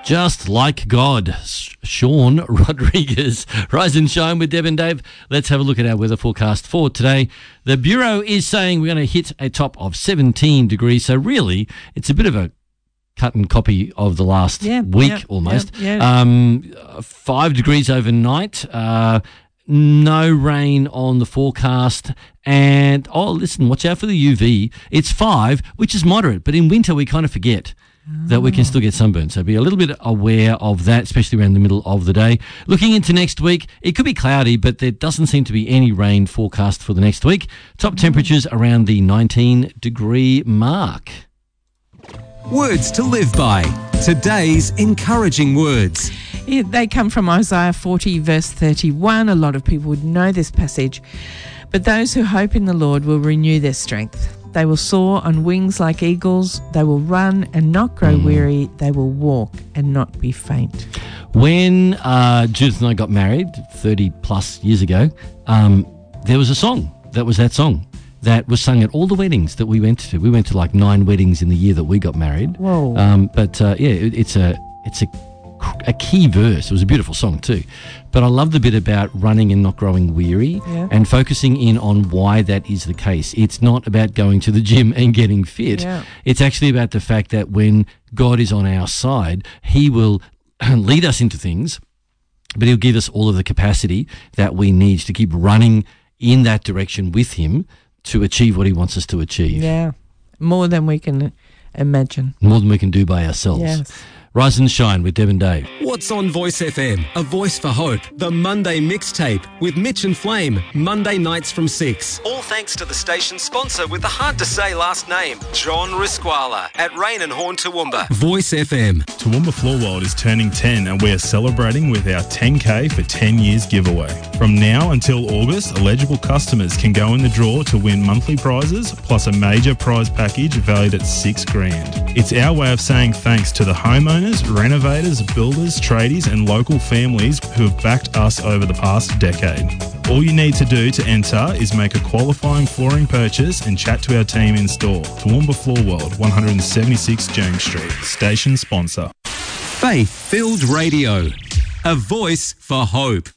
Just like God, Sean Rodriguez. Rise and shine with Deb and Dave. Let's have a look at our weather forecast for today. The Bureau is saying we're going to hit a top of 17 degrees. So really, it's a bit of a cut and copy of the last week almost. 5 degrees overnight. No rain on the forecast. And, listen, watch out for the UV. It's 5, which is moderate. But in winter, we kind of forget that we can still get sunburn. So be a little bit aware of that, especially around the middle of the day. Looking into next week, it could be cloudy, but there doesn't seem to be any rain forecast for the next week. Top temperatures around the 19-degree mark. Words to live by. Today's encouraging words. Yeah, they come from Isaiah 40, verse 31. A lot of people would know this passage. But those who hope in the Lord will renew their strength. They will soar on wings like eagles. They will run and not grow weary. They will walk and not be faint. When Judith and I got married 30 plus years ago, there was a song that was that song that was sung at all the weddings that we went to. We went to like 9 weddings in the year that we got married. Whoa. It's a key verse. It was a beautiful song too. But I love the bit about running and not growing weary and focusing in on why that is the case. It's not about going to the gym and getting fit. Yeah. It's actually about the fact that when God is on our side, he will lead us into things, but he'll give us all of the capacity that we need to keep running in that direction with him to achieve what he wants us to achieve. Yeah, more than we can imagine. More than we can do by ourselves. Yes. Rise and shine with Deb and Dave. What's on Voice FM? A voice for hope. The Monday mixtape with Mitch and Flame. Monday nights from 6. All thanks to the station's sponsor with the hard-to-say last name, John Risquala at Rain and Horn, Toowoomba. Voice FM. Toowoomba Floor World is turning 10 and we are celebrating with our 10K for 10 years giveaway. From now until August, eligible customers can go in the draw to win monthly prizes plus a major prize package valued at $6,000. It's our way of saying thanks to the homeowners, renovators, builders, tradies and local families who have backed us over the past decade. All you need to do to enter is make a qualifying flooring purchase and chat to our team in store. Toowoomba Floor World, 176 James Street. Station sponsor. Faith-filled radio. A voice for hope.